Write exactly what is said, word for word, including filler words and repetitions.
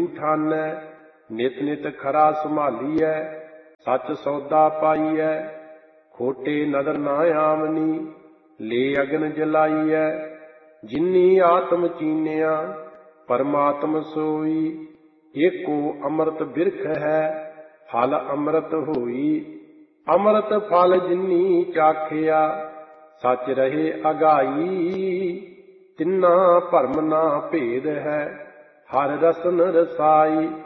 जीव ठानै, नित नित खरा संभालीऐ, सच सौदा पाईऐ। खोटे नदर ना आमनी, ले अगन जलाईऐ। जिन्नी आत्म चीनिया, परमात्म सोई। एको अमृत बिरख है, फल अमृत होई। अमृत फल जिन्नी चाखिया, सच रहे अगाई। तिन्ना भरम ना भेद है, हर रसन रसाई।